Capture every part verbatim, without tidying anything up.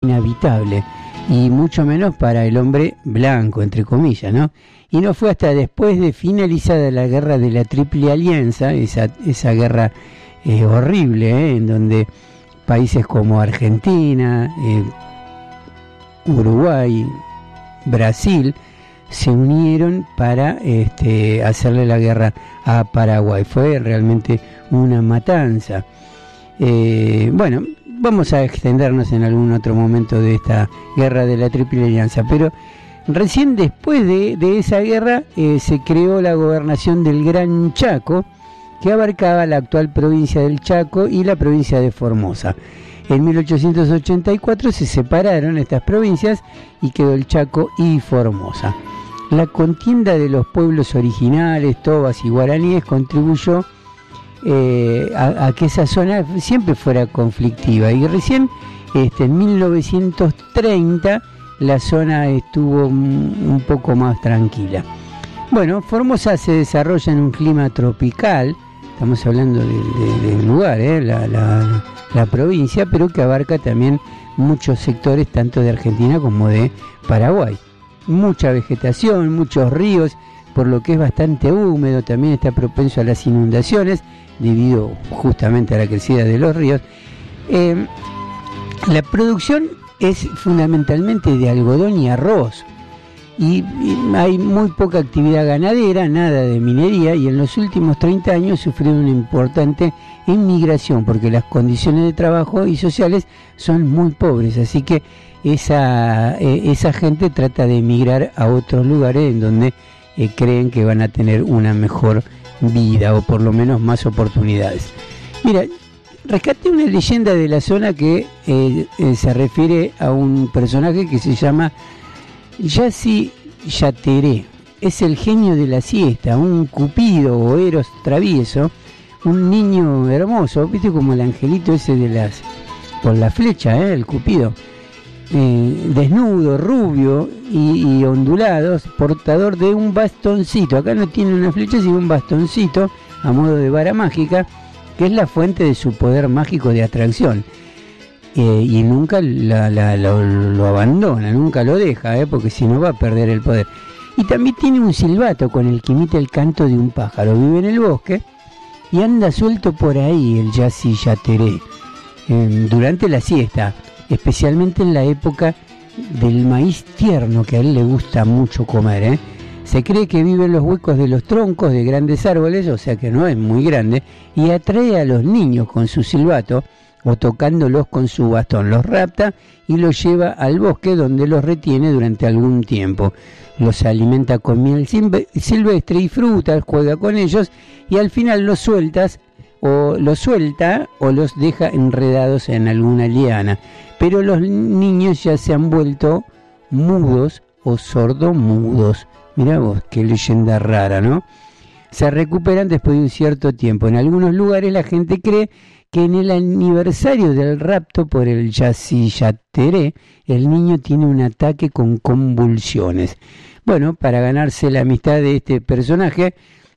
inhabitable, y mucho menos para el hombre blanco, entre comillas, ¿no? Y no fue hasta después de finalizada la guerra de la Triple Alianza, esa, esa guerra eh, horrible, ¿eh? En donde países como Argentina, eh, Uruguay, Brasil se unieron para este, hacerle la guerra a Paraguay. Fue realmente una matanza. Eh, bueno, vamos a extendernos en algún otro momento de esta guerra de la Triple Alianza, pero recién después de, de esa guerra eh, se creó la gobernación del Gran Chaco, que abarcaba la actual provincia del Chaco y la provincia de Formosa. En mil ochocientos ochenta y cuatro se separaron estas provincias y quedó el Chaco y Formosa. La contienda de los pueblos originales, tobas y guaraníes, contribuyó eh, a, a que esa zona siempre fuera conflictiva. Y recién, este, en mil novecientos treinta, la zona estuvo un poco más tranquila. Bueno, Formosa se desarrolla en un clima tropical, estamos hablando del de, de lugar, ¿eh? la, la, la provincia, pero que abarca también muchos sectores, tanto de Argentina como de Paraguay. Mucha vegetación, muchos ríos, por lo que es bastante húmedo, también está propenso a las inundaciones, debido justamente a la crecida de los ríos. Eh, la producción es fundamentalmente de algodón y arroz, y, y hay muy poca actividad ganadera, nada de minería, y en los últimos treinta años sufrió una importante inmigración, porque las condiciones de trabajo y sociales son muy pobres, así que esa, eh, esa gente trata de emigrar a otros lugares en donde eh, creen que van a tener una mejor vida, o por lo menos más oportunidades. Mira, rescaté una leyenda de la zona que eh, eh, se refiere a un personaje que se llama Yassi Yateré. Es el genio de la siesta, un cupido o eros travieso, un niño hermoso, viste, como el angelito ese de las, por la flecha, ¿eh? El cupido, eh, desnudo, rubio y, y ondulados, portador de un bastoncito. Acá no tiene una flecha, sino un bastoncito a modo de vara mágica, que es la fuente de su poder mágico de atracción. Eh, y nunca la, la, lo, lo abandona, nunca lo deja, eh, porque si no va a perder el poder. Y también tiene un silbato con el que imita el canto de un pájaro. Vive en el bosque y anda suelto por ahí el Yassi Yateré eh, durante la siesta, especialmente en la época del maíz tierno, que a él le gusta mucho comer. eh. Se cree que vive en los huecos de los troncos de grandes árboles, o sea que no es muy grande, y atrae a los niños con su silbato o tocándolos con su bastón. Los rapta y los lleva al bosque, donde los retiene durante algún tiempo. Los alimenta con miel silvestre y frutas, juega con ellos y al final los sueltas o los suelta o los deja enredados en alguna liana. Pero los niños ya se han vuelto mudos o sordomudos. Mirá vos, qué leyenda rara, ¿no? Se recuperan después de un cierto tiempo. En algunos lugares la gente cree que en el aniversario del rapto por el Yassi Yateré, el niño tiene un ataque con convulsiones. Bueno, para ganarse la amistad de este personaje,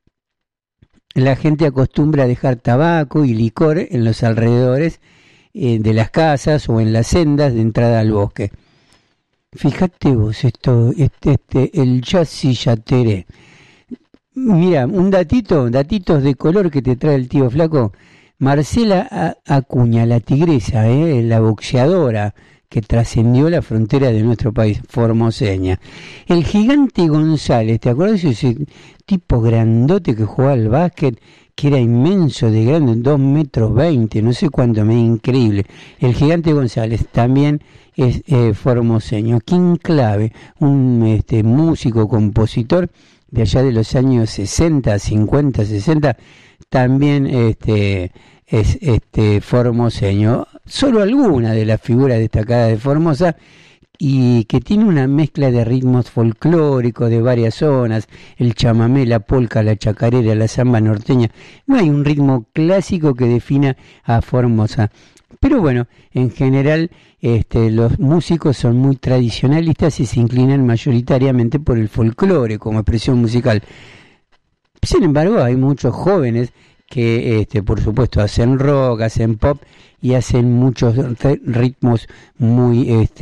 la gente acostumbra a dejar tabaco y licor en los alrededores eh, de las casas o en las sendas de entrada al bosque. Fíjate vos, esto, este, este, el Yassi Yateré. Mira, un datito, datitos de color que te trae el tío Flaco. Marcela Acuña, la tigresa, eh, la boxeadora que trascendió la frontera de nuestro país, formoseña. El Gigante González, ¿te acuerdas de ese tipo grandote que jugaba al básquet, que era inmenso de grande, dos metros veinte, no sé cuánto, me increíble? El Gigante González también es eh, formoseño. King Clave, un este, músico, compositor de allá de los años sesenta, cincuenta, sesenta, también este es este formoseño. Solo alguna de las figuras destacadas de Formosa, y que tiene una mezcla de ritmos folclóricos de varias zonas, el chamamé, la polca, la chacarera, la samba norteña. No hay un ritmo clásico que defina a Formosa. Pero bueno, en general este, los músicos son muy tradicionalistas y se inclinan mayoritariamente por el folclore como expresión musical. Sin embargo, hay muchos jóvenes que, este, por supuesto, hacen rock, hacen pop y hacen muchos ritmos muy... Este,